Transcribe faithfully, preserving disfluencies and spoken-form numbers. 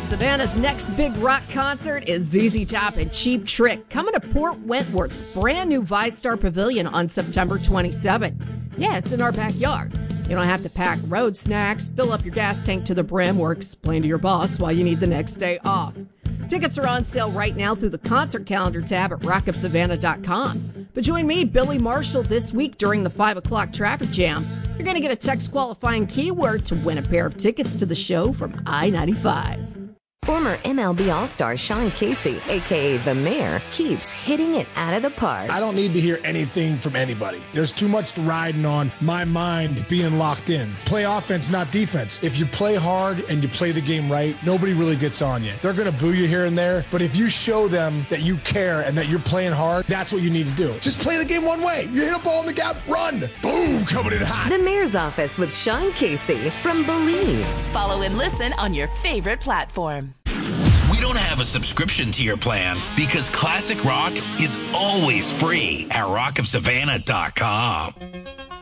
Savannah's next big rock concert is Z Z Top and Cheap Trick, coming to Port Wentworth's brand new ViStar Pavilion on September twenty-seventh. Yeah, it's in our backyard. You don't have to pack road snacks, fill up your gas tank to the brim, or explain to your boss why you need the next day off. Tickets are on sale right now through the concert calendar tab at rock of savannah dot com. But join me, Billy Marshall, this week during the five o'clock traffic jam. You're going to get a text qualifying keyword to win a pair of tickets to the show from I ninety-five. Former M L B All-Star Sean Casey, a k a. The Mayor, keeps hitting it out of the park. I don't need to hear anything from anybody. There's too much riding on my mind being locked in. Play offense, not defense. If you play hard and you play the game right, nobody really gets on you. They're going to boo you here and there, but if you show them that you care and that you're playing hard, that's what you need to do. Just play the game one way. You hit a ball in the gap, run. Boom, coming in hot. The Mayor's Office with Sean Casey from Believe. Follow and listen on your favorite platform. We don't have a subscription to your plan because classic rock is always free at rock of savannah dot com.